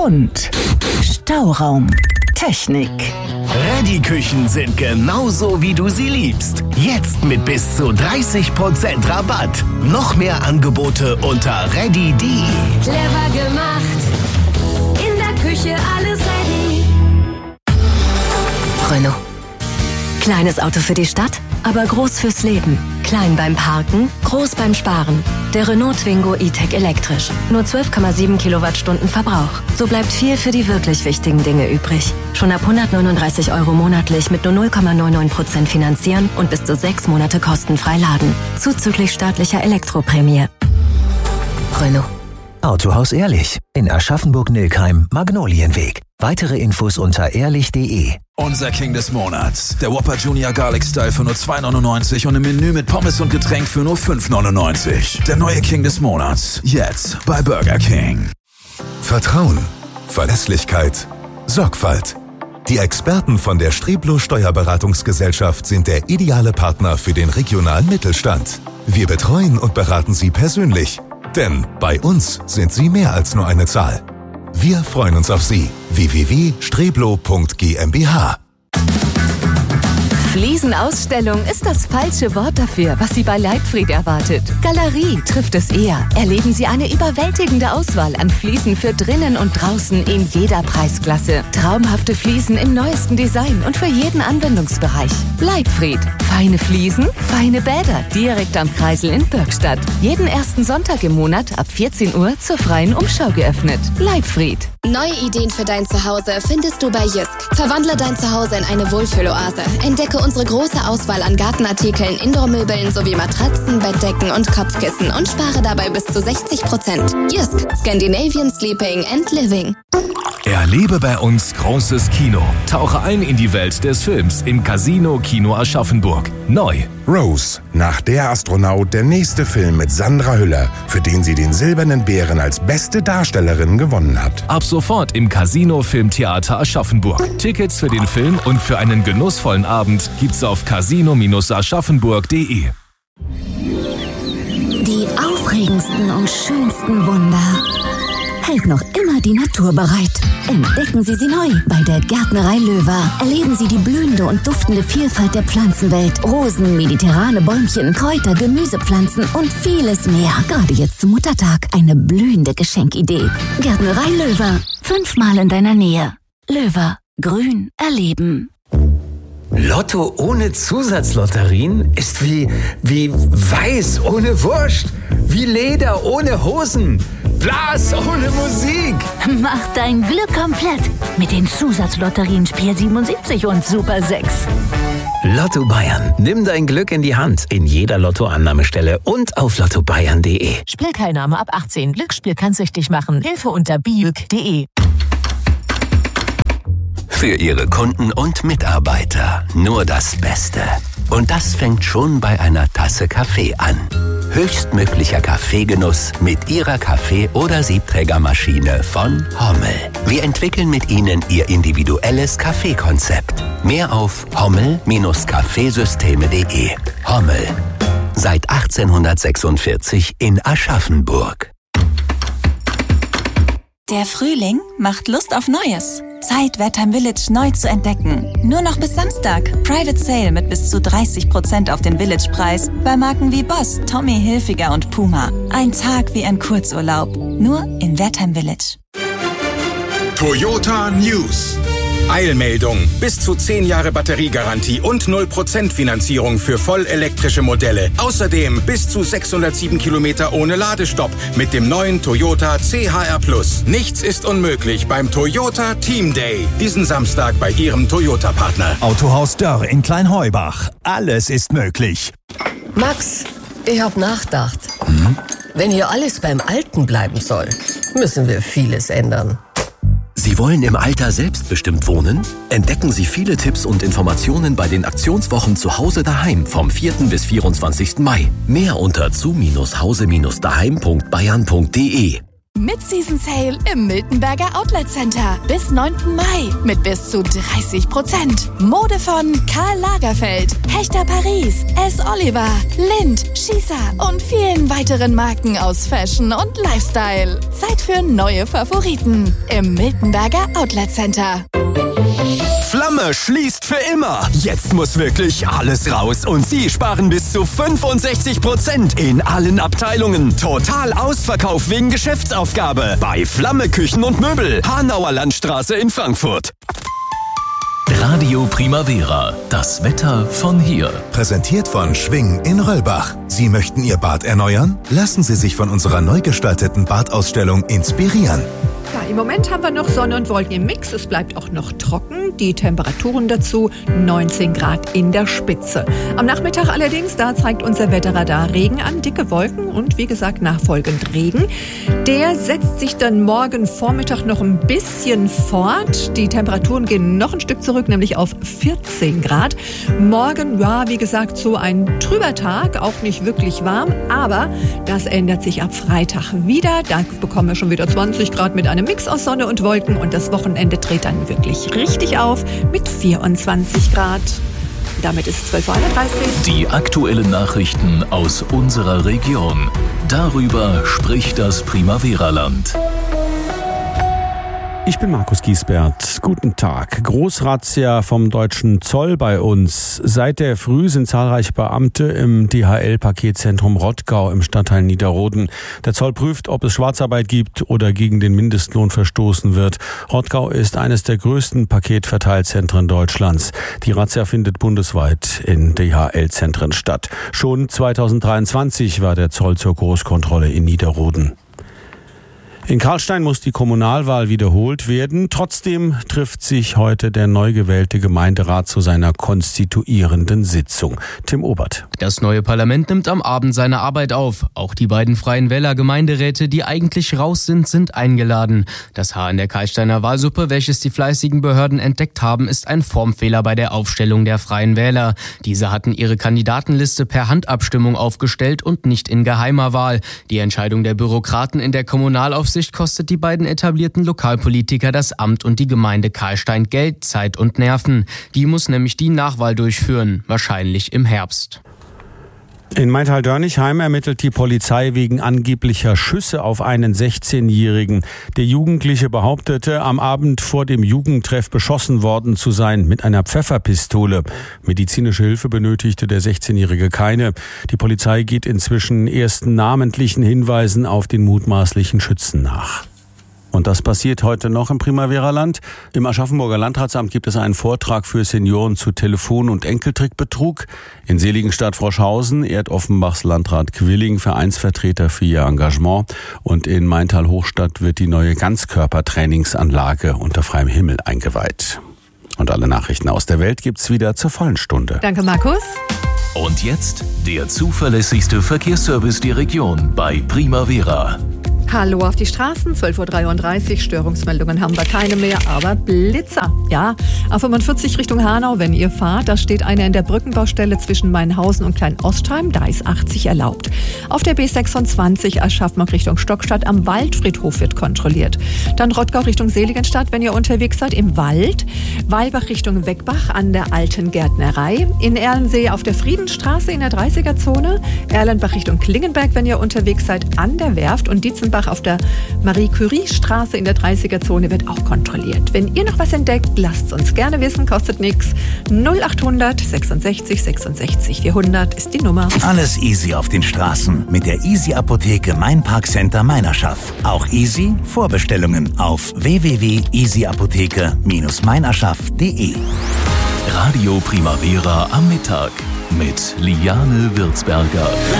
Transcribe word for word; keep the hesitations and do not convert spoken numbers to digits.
und Stauraum. Technik. Reddy-Küchen sind genauso, wie du sie liebst. Jetzt mit bis zu dreißig Prozent Rabatt. Noch mehr Angebote unter reddy punkt de. Clever gemacht. In der Küche alles ready. Renault. Kleines Auto für die Stadt, aber groß fürs Leben. Klein beim Parken, groß beim Sparen. Der Renault Twingo E-Tech elektrisch. Nur zwölf Komma sieben Kilowattstunden Verbrauch. So bleibt viel für die wirklich wichtigen Dinge übrig. Schon ab hundertneununddreißig Euro monatlich mit nur null Komma neunundneunzig Prozent finanzieren und bis zu sechs Monate kostenfrei laden. Zuzüglich staatlicher Elektroprämie. Renault. Autohaus Ehrlich. In Aschaffenburg-Nilkheim, Magnolienweg. Weitere Infos unter ehrlich punkt de. Unser King des Monats. Der Whopper Junior Garlic Style für nur zwei neunundneunzig und im Menü mit Pommes und Getränk für nur fünf neunundneunzig. Der neue King des Monats. Jetzt bei Burger King. Vertrauen, Verlässlichkeit, Sorgfalt. Die Experten von der Streblo Steuerberatungsgesellschaft sind der ideale Partner für den regionalen Mittelstand. Wir betreuen und beraten Sie persönlich. Denn bei uns sind Sie mehr als nur eine Zahl. Wir freuen uns auf Sie. w w w punkt streblo punkt gmbh. Fliesenausstellung ist das falsche Wort dafür, was Sie bei Leitfried erwartet. Galerie trifft es eher. Erleben Sie eine überwältigende Auswahl an Fliesen für drinnen und draußen in jeder Preisklasse. Traumhafte Fliesen im neuesten Design und für jeden Anwendungsbereich. Leitfried. Feine Fliesen, feine Bäder. Direkt am Kreisel in Bürgstadt. Jeden ersten Sonntag im Monat ab vierzehn Uhr zur freien Umschau geöffnet. Leitfried. Neue Ideen für dein Zuhause findest du bei Jysk. Verwandle dein Zuhause in eine Wohlfühloase. Entdecke unsere große Auswahl an Gartenartikeln, Indoormöbeln sowie Matratzen, Bettdecken und Kopfkissen und spare dabei bis zu sechzig Prozent. Jysk. Scandinavian Sleeping and Living. Erlebe bei uns großes Kino. Tauche ein in die Welt des Films im Casino Kino Aschaffenburg. Neu. Rose, nach der Astronaut der nächste Film mit Sandra Hüller, für den sie den Silbernen Bären als beste Darstellerin gewonnen hat. Ab sofort im Casino Filmtheater Aschaffenburg. Tickets für den Film und für einen genussvollen Abend gibt's auf casino aschaffenburg punkt de. Die aufregendsten und schönsten Wunder hält noch immer die Natur bereit. Entdecken Sie sie neu bei der Gärtnerei Löwer. Erleben Sie die blühende und duftende Vielfalt der Pflanzenwelt. Rosen, mediterrane Bäumchen, Kräuter, Gemüsepflanzen und vieles mehr. Gerade jetzt zum Muttertag eine blühende Geschenkidee. Gärtnerei Löwer. Fünfmal in deiner Nähe. Löwer. Grün erleben. Lotto ohne Zusatzlotterien ist wie, wie Weiß ohne Wurst, wie Leder ohne Hosen, Blas ohne Musik. Mach dein Glück komplett mit den Zusatzlotterien Spiel siebenundsiebzig und Super sechs. Lotto Bayern. Nimm dein Glück in die Hand. In jeder Lottoannahmestelle und auf lotto bayern punkt de. Spielteilnahme ab achtzehn. Glücksspiel kann süchtig machen. Hilfe unter biüg punkt de. Für Ihre Kunden und Mitarbeiter nur das Beste. Und das fängt schon bei einer Tasse Kaffee an. Höchstmöglicher Kaffeegenuss mit Ihrer Kaffee- oder Siebträgermaschine von Hommel. Wir entwickeln mit Ihnen Ihr individuelles Kaffeekonzept. Mehr auf hommel Bindestrich kaffeesysteme punkt de. Hommel. Seit achtzehnhundertsechsundvierzig in Aschaffenburg. Der Frühling macht Lust auf Neues. Zeit, Wertheim Village neu zu entdecken. Nur noch bis Samstag. Private Sale mit bis zu dreißig Prozent auf den Village-Preis bei Marken wie Boss, Tommy Hilfiger und Puma. Ein Tag wie ein Kurzurlaub. Nur in Wertheim Village. Toyota News. Eilmeldung. Bis zu zehn Jahre Batteriegarantie und null Prozent Finanzierung für vollelektrische Modelle. Außerdem bis zu sechshundertsieben Kilometer ohne Ladestopp mit dem neuen Toyota C H R Plus. Nichts ist unmöglich beim Toyota Team Day. Diesen Samstag bei Ihrem Toyota-Partner. Autohaus Dörr in Kleinheubach. Alles ist möglich. Max, ich hab nachgedacht. Hm? Wenn hier alles beim Alten bleiben soll, müssen wir vieles ändern. Sie wollen im Alter selbstbestimmt wohnen? Entdecken Sie viele Tipps und Informationen bei den Aktionswochen zu Hause daheim vom vierten bis vierundzwanzigsten Mai. Mehr unter zu Hause daheim punkt bayern punkt de. Mid-Season Sale im Miltenberger Outlet Center. Bis neunten Mai mit bis zu dreißig Prozent. Mode von Karl Lagerfeld, Hechter Paris, S. Oliver, Lind, Schießer und vielen weiteren Marken aus Fashion und Lifestyle. Zeit für neue Favoriten im Miltenberger Outlet Center. Flamme schließt für immer. Jetzt muss wirklich alles raus und Sie sparen bis zu fünfundsechzig Prozent in allen Abteilungen. Total Ausverkauf wegen Geschäftsaufgabe bei Flamme Küchen und Möbel, Hanauer Landstraße in Frankfurt. Radio Primavera, das Wetter von hier. Präsentiert von Schwing in Röllbach. Sie möchten Ihr Bad erneuern? Lassen Sie sich von unserer neu gestalteten Badausstellung inspirieren. Ja, im Moment haben wir noch Sonne und Wolken im Mix. Es bleibt auch noch trocken. Die Temperaturen dazu neunzehn Grad in der Spitze. Am Nachmittag allerdings, da zeigt unser Wetterradar Regen an, dicke Wolken und wie gesagt nachfolgend Regen. Der setzt sich dann morgen Vormittag noch ein bisschen fort. Die Temperaturen gehen noch ein Stück zurück, nämlich auf vierzehn Grad. Morgen, ja, wie gesagt, so ein trüber Tag, auch nicht wirklich warm, aber das ändert sich ab Freitag wieder. Da bekommen wir schon wieder zwanzig Grad mit einem Mix aus Sonne und Wolken und das Wochenende dreht dann wirklich richtig auf mit vierundzwanzig Grad. Damit ist es zwölf Uhr einunddreißig. Die aktuellen Nachrichten aus unserer Region. Darüber spricht das Primavera-Land. Ich bin Markus Giesbert. Guten Tag. Großrazzia vom deutschen Zoll bei uns. Seit der Früh sind zahlreiche Beamte im D H L-Paketzentrum Rottgau im Stadtteil Niederroden. Der Zoll prüft, ob es Schwarzarbeit gibt oder gegen den Mindestlohn verstoßen wird. Rottgau ist eines der größten Paketverteilzentren Deutschlands. Die Razzia findet bundesweit in D H L-Zentren statt. Schon zweitausenddreiundzwanzig war der Zoll zur Großkontrolle in Niederroden. In Karlstein muss die Kommunalwahl wiederholt werden. Trotzdem trifft sich heute der neu gewählte Gemeinderat zu seiner konstituierenden Sitzung. Tim Obert. Das neue Parlament nimmt am Abend seine Arbeit auf. Auch die beiden Freien Wähler Gemeinderäte, die eigentlich raus sind, sind eingeladen. Das Haar in der Karlsteiner Wahlsuppe, welches die fleißigen Behörden entdeckt haben, ist ein Formfehler bei der Aufstellung der Freien Wähler. Diese hatten ihre Kandidatenliste per Handabstimmung aufgestellt und nicht in geheimer Wahl. Die Entscheidung der Bürokraten in der Kommunalaufsicht kostet die beiden etablierten Lokalpolitiker das Amt und die Gemeinde Karlstein Geld, Zeit und Nerven. Die muss nämlich die Nachwahl durchführen, wahrscheinlich im Herbst. In Maintal-Dörnigheim ermittelt die Polizei wegen angeblicher Schüsse auf einen sechzehnjährigen. Der Jugendliche behauptete, am Abend vor dem Jugendtreff beschossen worden zu sein mit einer Pfefferpistole. Medizinische Hilfe benötigte der sechzehnjährige keine. Die Polizei geht inzwischen ersten namentlichen Hinweisen auf den mutmaßlichen Schützen nach. Und das passiert heute noch im Primavera-Land. Im Aschaffenburger Landratsamt gibt es einen Vortrag für Senioren zu Telefon- und Enkeltrickbetrug. In Seligenstadt Froschhausen ehrt Offenbachs Landrat Quilling Vereinsvertreter für ihr Engagement. Und in Maintal-Hochstadt wird die neue Ganzkörpertrainingsanlage unter freiem Himmel eingeweiht. Und alle Nachrichten aus der Welt gibt's wieder zur vollen Stunde. Danke, Markus. Und jetzt der zuverlässigste Verkehrsservice der Region bei Primavera. Hallo auf die Straßen, zwölf Uhr dreiunddreißig, Störungsmeldungen haben wir keine mehr, aber Blitzer. Ja, A fünfundvierzig Richtung Hanau, wenn ihr fahrt, da steht einer in der Brückenbaustelle zwischen Mainhausen und Klein-Ostheim, da ist achtzig erlaubt. Auf der B sechsundzwanzig Aschaffenburg Richtung Stockstadt am Waldfriedhof wird kontrolliert. Dann Rottgau Richtung Seligenstadt, wenn ihr unterwegs seid, im Wald. Weilbach Richtung Weckbach an der Alten Gärtnerei. In Erlensee auf der Friedenstraße in der dreißiger-Zone. Erlenbach Richtung Klingenberg, wenn ihr unterwegs seid, an der Werft. Und Dietzenbach auf der Marie-Curie-Straße in der dreißiger-Zone wird auch kontrolliert. Wenn ihr noch was entdeckt, lasst es uns gerne wissen, kostet nichts. null achthundert sechsundsechzig sechsundsechzig vierhundert ist die Nummer. Alles easy auf den Straßen mit der Easy Apotheke Mainparkcenter Meinerschaft. Auch easy Vorbestellungen auf w w w punkt easy apotheke Bindestrich meinerschaft punkt de. Radio Primavera am Mittag mit Liane Würzberger.